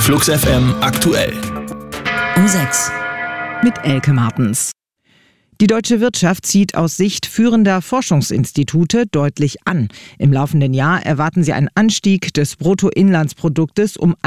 Flux FM aktuell. Um 6. Mit Elke Martens. Die deutsche Wirtschaft zieht aus Sicht führender Forschungsinstitute deutlich an. Im laufenden Jahr erwarten sie einen Anstieg des Bruttoinlandsproduktes um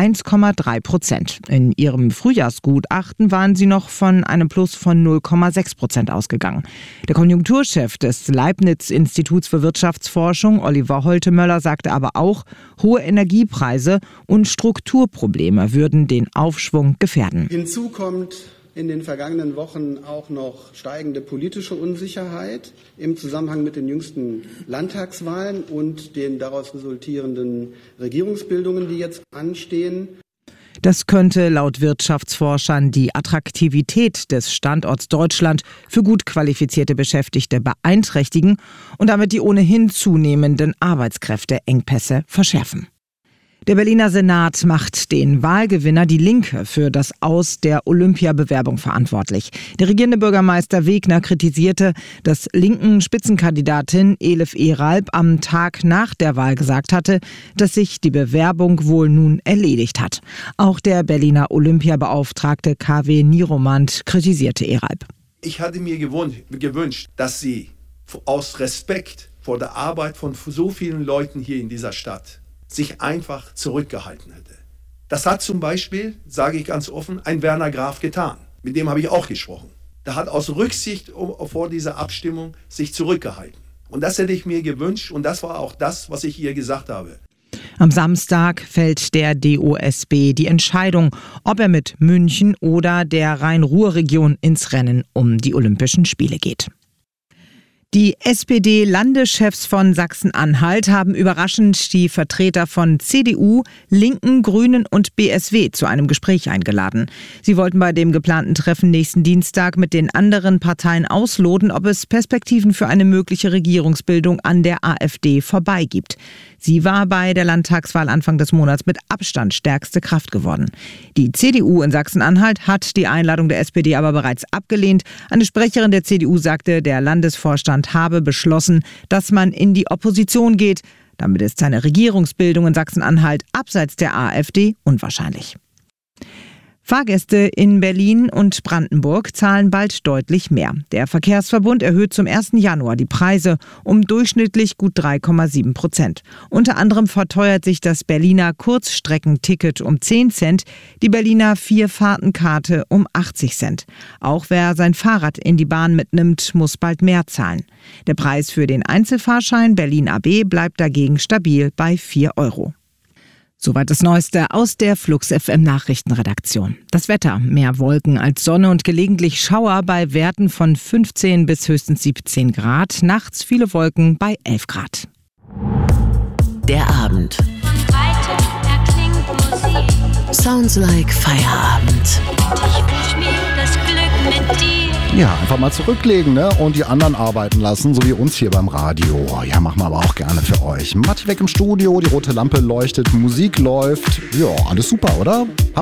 1,3%. In ihrem Frühjahrsgutachten waren sie noch von einem Plus von 0,6% ausgegangen. Der Konjunkturchef des Leibniz-Instituts für Wirtschaftsforschung, Oliver Holtemöller, sagte aber auch, hohe Energiepreise und Strukturprobleme würden den Aufschwung gefährden. Hinzu kommt in den vergangenen Wochen auch noch steigende politische Unsicherheit im Zusammenhang mit den jüngsten Landtagswahlen und den daraus resultierenden Regierungsbildungen, die jetzt anstehen. Das könnte laut Wirtschaftsforschern die Attraktivität des Standorts Deutschland für gut qualifizierte Beschäftigte beeinträchtigen und damit die ohnehin zunehmenden Arbeitskräfteengpässe verschärfen. Der Berliner Senat macht den Wahlgewinner Die Linke für das Aus der Olympiabewerbung verantwortlich. Der regierende Bürgermeister Wegner kritisierte, dass linken Spitzenkandidatin Elif Eralp am Tag nach der Wahl gesagt hatte, dass sich die Bewerbung wohl nun erledigt hat. Auch der Berliner Olympiabeauftragte KW Nieromand kritisierte Eralp. Ich hatte mir gewünscht, dass sie aus Respekt vor der Arbeit von so vielen Leuten hier in dieser Stadt sich einfach zurückgehalten hätte. Das hat zum Beispiel, sage ich ganz offen, ein Werner Graf getan. Mit dem habe ich auch gesprochen. Der hat aus Rücksicht vor dieser Abstimmung sich zurückgehalten. Und das hätte ich mir gewünscht und das war auch das, was ich ihr gesagt habe. Am Samstag fällt der DOSB die Entscheidung, ob er mit München oder der Rhein-Ruhr-Region ins Rennen um die Olympischen Spiele geht. Die SPD-Landeschefs von Sachsen-Anhalt haben überraschend die Vertreter von CDU, Linken, Grünen und BSW zu einem Gespräch eingeladen. Sie wollten bei dem geplanten Treffen nächsten Dienstag mit den anderen Parteien ausloten, ob es Perspektiven für eine mögliche Regierungsbildung an der AfD vorbei gibt. Sie war bei der Landtagswahl Anfang des Monats mit Abstand stärkste Kraft geworden. Die CDU in Sachsen-Anhalt hat die Einladung der SPD aber bereits abgelehnt. Eine Sprecherin der CDU sagte, der Landesvorstand habe beschlossen, dass man in die Opposition geht. Damit ist eine Regierungsbildung in Sachsen-Anhalt abseits der AfD unwahrscheinlich. Fahrgäste in Berlin und Brandenburg zahlen bald deutlich mehr. Der Verkehrsverbund erhöht zum 1. Januar die Preise um durchschnittlich gut 3,7%. Unter anderem verteuert sich das Berliner Kurzstreckenticket um 10 Cent, die Berliner Vierfahrtenkarte um 80 Cent. Auch wer sein Fahrrad in die Bahn mitnimmt, muss bald mehr zahlen. Der Preis für den Einzelfahrschein Berlin AB bleibt dagegen stabil bei 4 €. Soweit das Neueste aus der Flux FM Nachrichtenredaktion. Das Wetter: mehr Wolken als Sonne und gelegentlich Schauer bei Werten von 15 bis höchstens 17 Grad. Nachts viele Wolken bei 11 Grad. Der Abend. Sounds like Feierabend. Ich wünsch mir das Glück mit dir. Ja, einfach mal zurücklegen, ne? Und die anderen arbeiten lassen, so wie uns hier beim Radio. Ja, machen wir aber auch gerne für euch. Matti weg im Studio, die rote Lampe leuchtet, Musik läuft. Ja, alles super, oder?